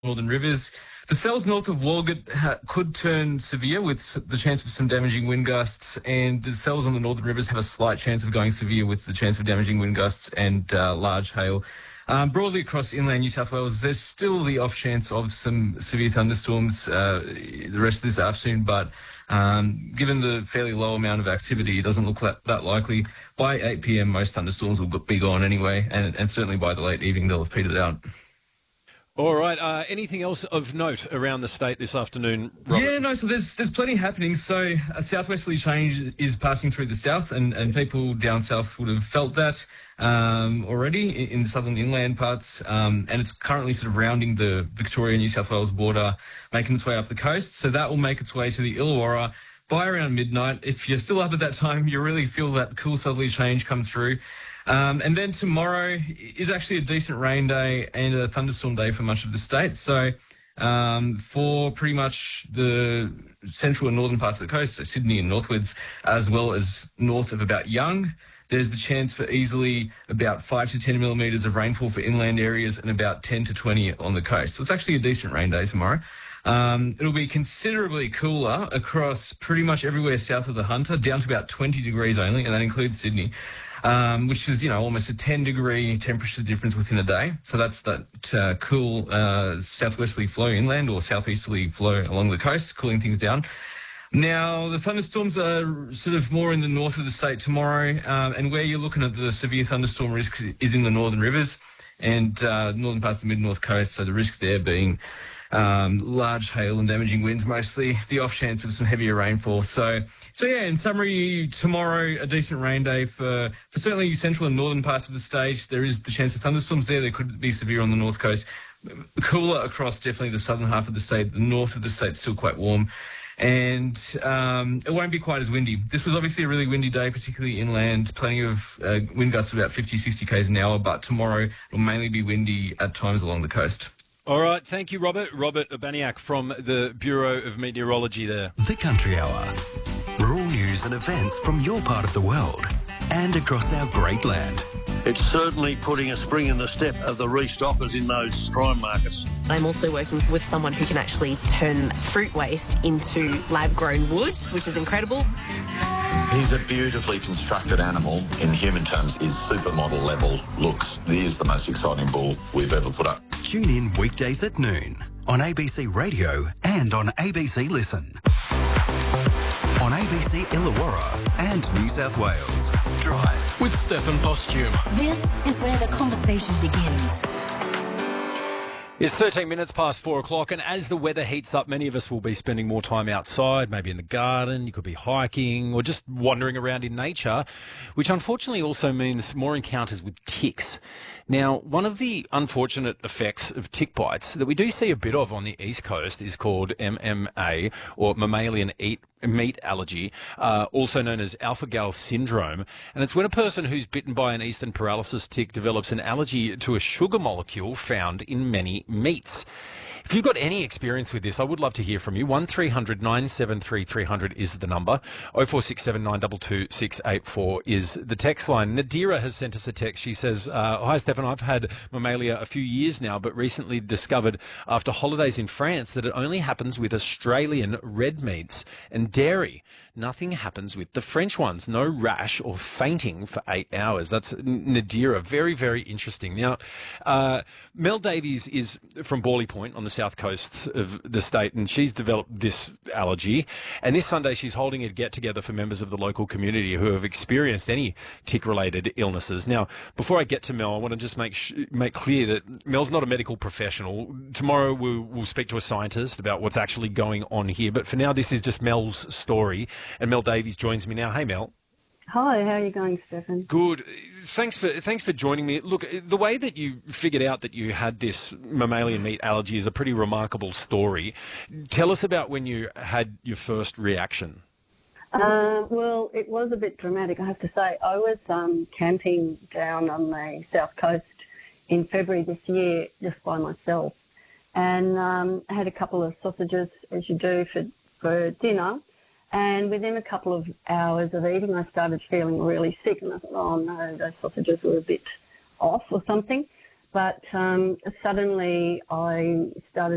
northern rivers. The cells north of Walgett could turn severe with the chance of some damaging wind gusts, and the cells on the northern rivers have a slight chance of going severe with the chance of damaging wind gusts and large hail. Broadly across inland New South Wales, there's still the off chance of some severe thunderstorms the rest of this afternoon, but given the fairly low amount of activity, it doesn't look that likely. By 8 p.m, most thunderstorms will be gone anyway, and certainly by the late evening, they'll have petered out. All right. Anything else of note around the state this afternoon, Robert? Yeah, no, so there's plenty happening. So a southwesterly change is passing through the south, and people down south would have felt that already in the southern inland parts, and it's currently sort of rounding the Victoria-New South Wales border, making its way up the coast. So that will make its way to the Illawarra by around midnight. If you're still up at that time, you really feel that cool southerly change come through. And then tomorrow is actually a decent rain day and a thunderstorm day for much of the state. So for pretty much the central and northern parts of the coast, so Sydney and northwards, as well as north of about Young, there's the chance for easily about 5 to 10 millimetres of rainfall for inland areas and about 10 to 20 on the coast. So it's actually a decent rain day tomorrow. It'll be considerably cooler across pretty much everywhere south of the Hunter, down to about 20 degrees only, and that includes Sydney. Which is, almost a 10-degree temperature difference within a day. So that's that cool southwesterly flow inland or southeasterly flow along the coast, cooling things down. Now, the thunderstorms are sort of more in the north of the state tomorrow, and where you're looking at the severe thunderstorm risk is in the northern rivers and northern parts of the mid-north coast, so the risk there being large hail and damaging winds mostly, the off chance of some heavier rainfall. So yeah, in summary, tomorrow a decent rain day for certainly central and northern parts of the state. There is the chance of thunderstorms there. They could be severe on the north coast. Cooler across definitely the southern half of the state. The north of the state still quite warm. And it won't be quite as windy. This was obviously a really windy day, particularly inland. Plenty of wind gusts of about 50, 60 k's an hour, but tomorrow will mainly be windy at times along the coast. All right, thank you, Robert. Robert Urbaniak from the Bureau of Meteorology there. The Country Hour. Rural news and events from your part of the world and across our great land. It's certainly putting a spring in the step of the restockers in those prime markets. I'm also working with someone who can actually turn fruit waste into lab-grown wood, which is incredible. He's a beautifully constructed animal. In human terms, his supermodel level looks. He is the most exciting bull we've ever put up. Tune in weekdays at noon on ABC Radio and on ABC Listen. On ABC Illawarra and New South Wales. Drive with Stefan Posthume. This is where the conversation begins. It's 13 minutes past 4 o'clock, and as the weather heats up, many of us will be spending more time outside, maybe in the garden. You could be hiking or just wandering around in nature, which unfortunately also means more encounters with ticks. Now, one of the unfortunate effects of tick bites that we do see a bit of on the East Coast is called MMA, or mammalian meat allergy, also known as alpha-gal syndrome. And it's when a person who's bitten by an eastern paralysis tick develops an allergy to a sugar molecule found in many meats. If you've got any experience with this, I would love to hear from you. 1300 973 300 is the number. 0467 922 684 is the text line. Nadira has sent us a text. She says, hi, Stefan, I've had mammalia a few years now, but recently discovered after holidays in France that it only happens with Australian red meats and dairy. Nothing happens with the French ones. No rash or fainting for 8 hours. That's Nadira. Very, very interesting. Now, Mel Davies is from Borley Point on the south coast of the state, and she's developed this allergy. And this Sunday, she's holding a get-together for members of the local community who have experienced any tick-related illnesses. Now, before I get to Mel, I want to just make clear that Mel's not a medical professional. Tomorrow, we'll speak to a scientist about what's actually going on here. But for now, this is just Mel's story. And Mel Davies joins me now. Hey, Mel. Hi, how are you going, Stefan? Good. Thanks for joining me. Look, the way that you figured out that you had this mammalian meat allergy is a pretty remarkable story. Tell us about when you had your first reaction. Well, it was a bit dramatic, I have to say. I was camping down on the south coast in February this year just by myself, and I had a couple of sausages, as you do, for dinner. And within a couple of hours of eating, I started feeling really sick. And I thought, oh, no, those sausages were a bit off or something. But suddenly I started